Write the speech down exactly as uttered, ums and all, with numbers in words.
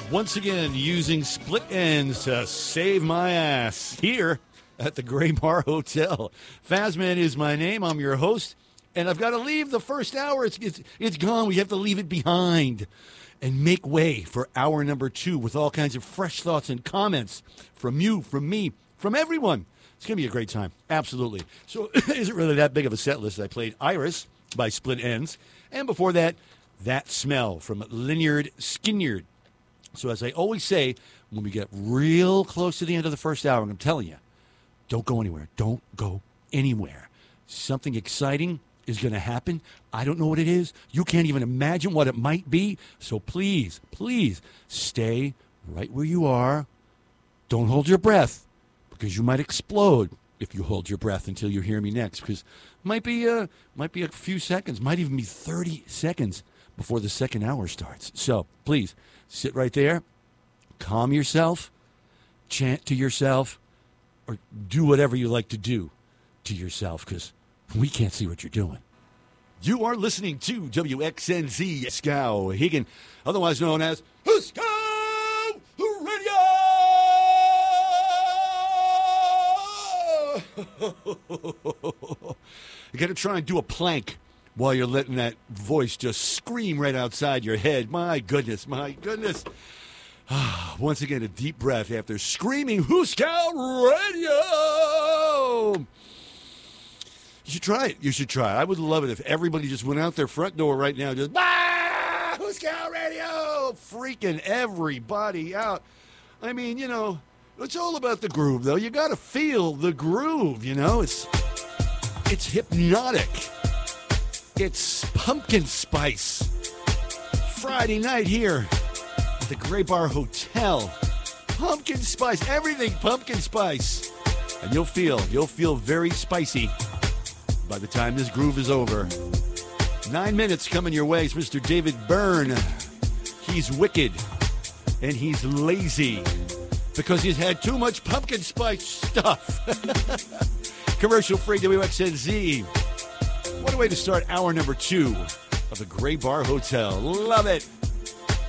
Once again, using split ends to save my ass here at the Gray Bar Hotel. Fazman is my name. I'm your host, and I've got to leave the first hour. It's, it's, it's gone. We have to leave it behind and make way for hour number two with all kinds of fresh thoughts and comments from you, from me, from everyone. It's going to be a great time. Absolutely. So it isn't really that big of a set list. I played Iris by Split Ends, and before that, That Smell from Lynyrd Skynyrd. So as I always say, when we get real close to the end of the first hour, and I'm telling you, don't go anywhere. Don't go anywhere. Something exciting is going to happen. I don't know what it is. You can't even imagine what it might be. So please, please stay right where you are. Don't hold your breath, because you might explode if you hold your breath until you hear me next. Because it might be, uh, might be a few seconds, might even be thirty seconds before the second hour starts. So please, sit right there, calm yourself, chant to yourself, or do whatever you like to do to yourself, because we can't see what you're doing. You are listening to W X N Z Skowhegan, otherwise known as Husko Radio! You got to try and do a plank while you're letting that voice just scream right outside your head. My goodness, my goodness. Once again, a deep breath after screaming Husko Radio. You should try it. You should try it. I would love it if everybody just went out their front door right now, just, ah, Husko Radio, freaking everybody out. I mean, you know, it's all about the groove, though. You got to feel the groove, you know. It's it's hypnotic. It's pumpkin spice. Friday night here at the Gray Bar Hotel. Pumpkin spice, everything pumpkin spice. And you'll feel, you'll feel very spicy by the time this groove is over. Nine minutes coming your way. It's Mister David Byrne. He's wicked and he's lazy because he's had too much pumpkin spice stuff. Commercial free W X N Z. What a way to start hour number two of the Gray Bar Hotel. Love it.